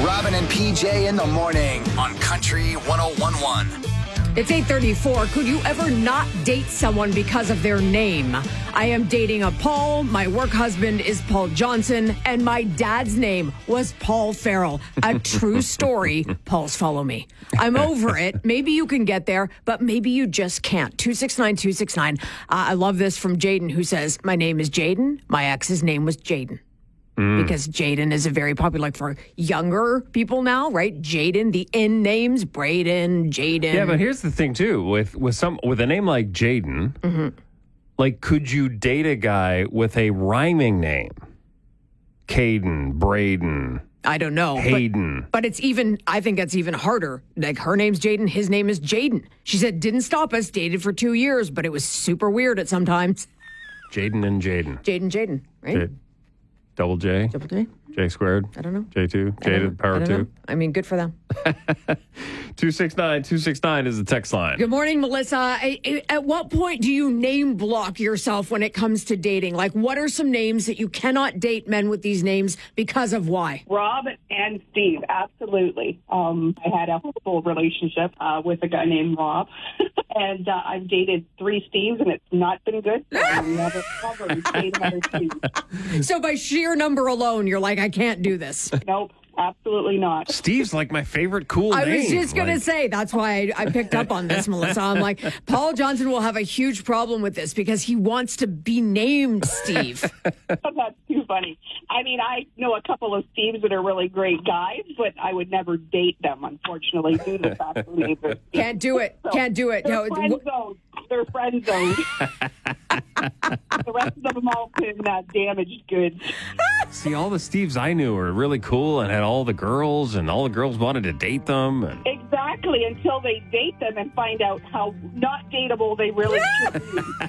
Robin and PJ in the morning on Country 101.1. It's 8:34. Could you ever not date someone because of their name? I am dating a Paul. My work husband is Paul Johnson. And my dad's name was Paul Farrell. A true story. Pauls follow me. I'm over it. Maybe you can get there, but maybe you just can't. 269-269. I love this from Jaden, who says, my name is Jaden. My ex's name was Jaden. Because Jaden is a very popular, like for younger people now, right? Jaden, the N names, Braden, Jaden. Yeah, but here's the thing too, with a name like Jaden, like could you date a guy with a rhyming name? Caden, Braden. I don't know. Hayden. But it's even, I think that's even harder. Like her name's Jaden, his name is Jaden. She said, didn't stop us, dated for 2 years, but it was super weird at sometimes. Jaden and Jaden. Jaden, right? Double J? Double J? J squared? I don't know. J2? J to the power 2? I mean, good for them. 269-269 is the text line. Good morning, Melissa. At what point do you name block yourself when it comes to dating? Like, what are some names that you cannot date men with these names because of why? Rob and Steve, absolutely. I had a full relationship with a guy named Rob, and I've dated 3 Steves, and it's not been good. So I'll never date another Steve. So by sheer number alone, you're like, I can't do this. Nope. Absolutely not. Steve's like my favorite cool name. I was just going to say, that's why I picked up on this, Melissa. I'm like, Paul Johnson will have a huge problem with this because he wants to be named Steve. That's too funny. I mean, I know a couple of Steves that are really great guys, but I would never date them, unfortunately, due to the fact that they were Steves. Can't do it. So Can't do it. They're friend zoned. They're friend zoned. The rest of them all been damaged goods. See, all the Steves I knew were really cool and had all the girls, and all the girls wanted to date them. And... Exactly, until they date them and find out how not dateable they really should be.